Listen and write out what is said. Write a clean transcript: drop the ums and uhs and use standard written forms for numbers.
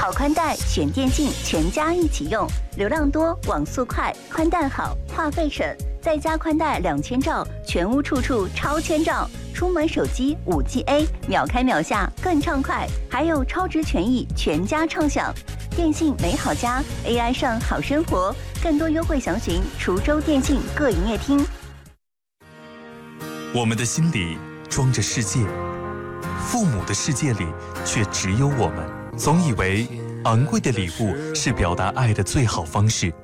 好宽带选电信，全家一起用，流量多，网速快，宽带好，话费省，再加宽带2000兆，全屋处处超千兆。出门手机5G A， 秒开秒下更畅快，还有超值权益，全家畅享。电信美好家 ，AI 上好生活，更多优惠详询滁州电信各营业厅。 我们的心里装着世界，父母的世界里却只有我们。总以为昂贵的礼物是表达爱的最好方式，